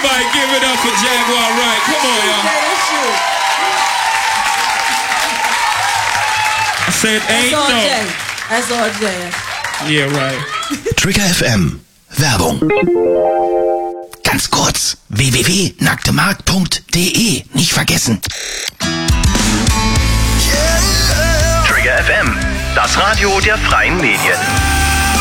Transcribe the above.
Everybody give it up for Jaguar Wright. Come on, y'all. I said ain't no. That's all Jay. Yeah, right. Trigger FM. Werbung. Ganz kurz. www.nacktemarkt.de. Nicht vergessen. Trigger FM. Das Radio der freien Medien.